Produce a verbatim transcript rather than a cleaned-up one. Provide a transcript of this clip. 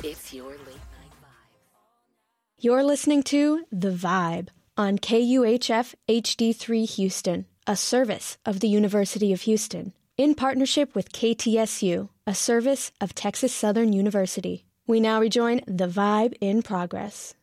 It's your late night vibe. You're listening to The Vibe on K U H F H D three Houston, a service of the University of Houston, in partnership with K T S U, a service of Texas Southern University. We now rejoin The Vibe in progress.